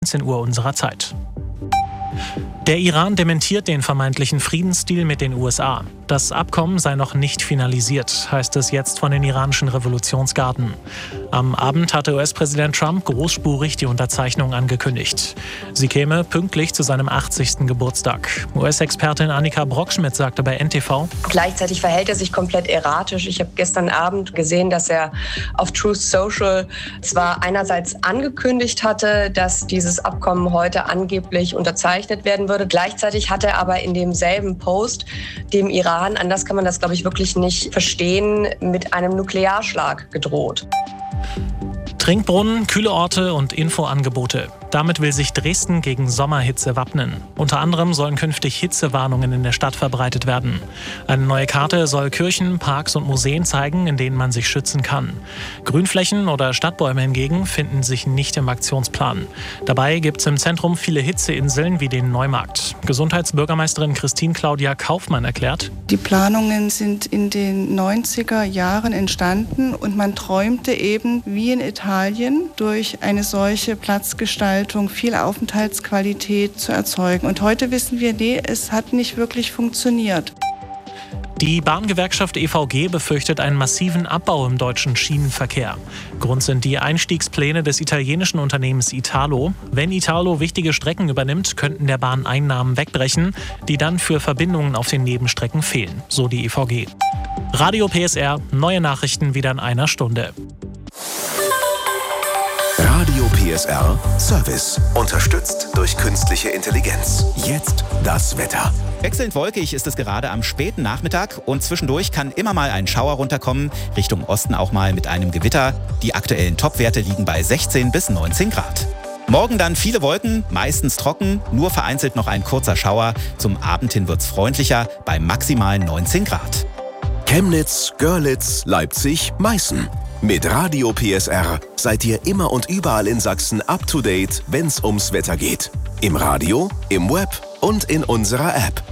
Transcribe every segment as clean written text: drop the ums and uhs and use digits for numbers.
19 Uhr unserer Zeit. Der Iran dementiert den vermeintlichen Friedensdeal mit den USA. Das Abkommen sei noch nicht finalisiert, heißt es jetzt von den iranischen Revolutionsgarden. Am Abend hatte US-Präsident Trump großspurig die Unterzeichnung angekündigt. Sie käme pünktlich zu seinem 80. Geburtstag. US-Expertin Annika Brockschmidt sagte bei NTV: Gleichzeitig verhält er sich komplett erratisch. Ich habe gestern Abend gesehen, dass er auf Truth Social zwar einerseits angekündigt hatte, dass dieses Abkommen heute angeblich unterzeichnet werden würde. Gleichzeitig hat er aber in demselben Post dem Iran, anders kann man das, glaube ich, wirklich nicht verstehen, mit einem Nuklearschlag gedroht. Trinkbrunnen, kühle Orte und Infoangebote. Damit will sich Dresden gegen Sommerhitze wappnen. Unter anderem sollen künftig Hitzewarnungen in der Stadt verbreitet werden. Eine neue Karte soll Kirchen, Parks und Museen zeigen, in denen man sich schützen kann. Grünflächen oder Stadtbäume hingegen finden sich nicht im Aktionsplan. Dabei gibt es im Zentrum viele Hitzeinseln wie den Neumarkt. Gesundheitsbürgermeisterin Christine Claudia Kaufmann erklärt: Die Planungen sind in den 90er Jahren entstanden und man träumte eben wie in Italien durch eine solche Platzgestaltung viel Aufenthaltsqualität zu erzeugen. Und heute wissen wir, es hat nicht wirklich funktioniert. Die Bahngewerkschaft EVG befürchtet einen massiven Abbau im deutschen Schienenverkehr. Grund sind die Einstiegspläne des italienischen Unternehmens Italo. Wenn Italo wichtige Strecken übernimmt, könnten der Bahn Einnahmen wegbrechen, die dann für Verbindungen auf den Nebenstrecken fehlen, so die EVG. Radio PSR, neue Nachrichten wieder in einer Stunde. Radio PSR Service. Unterstützt durch künstliche Intelligenz. Jetzt das Wetter. Wechselnd wolkig ist es gerade am späten Nachmittag und zwischendurch kann immer mal ein Schauer runterkommen, Richtung Osten auch mal mit einem Gewitter. Die aktuellen Topwerte liegen bei 16 bis 19 Grad. Morgen dann viele Wolken, meistens trocken, nur vereinzelt noch ein kurzer Schauer. Zum Abend hin wird's freundlicher bei maximal 19 Grad. Chemnitz, Görlitz, Leipzig, Meißen. Mit Radio PSR seid ihr immer und überall in Sachsen up to date, wenn's ums Wetter geht. Im Radio, im Web und in unserer App.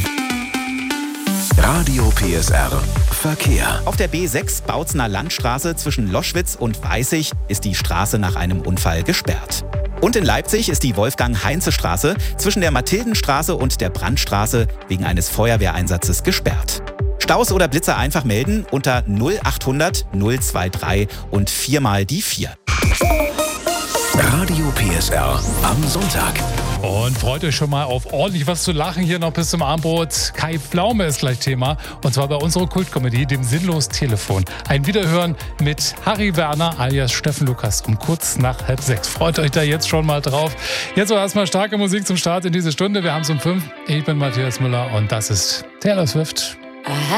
Radio PSR Verkehr. Auf der B6 Bautzener Landstraße zwischen Loschwitz und Weißig ist die Straße nach einem Unfall gesperrt. Und in Leipzig ist die Wolfgang-Heinze-Straße zwischen der Mathildenstraße und der Brandstraße wegen eines Feuerwehreinsatzes gesperrt. Staus oder Blitzer einfach melden unter 0800 023 und 4 mal die 4. Radio PSR am Sonntag. Und freut euch schon mal auf ordentlich was zu lachen hier noch bis zum Abendbrot. Kai Pflaume ist gleich Thema. Und zwar bei unserer Kultkomödie, dem Sinnlos-Telefon. Ein Wiederhören mit Harry Werner alias Steffen Lukas um kurz nach 5:30. Freut euch da jetzt schon mal drauf. Jetzt aber erstmal starke Musik zum Start in diese Stunde. Wir haben es um 5. Ich bin Matthias Müller und das ist Taylor Swift.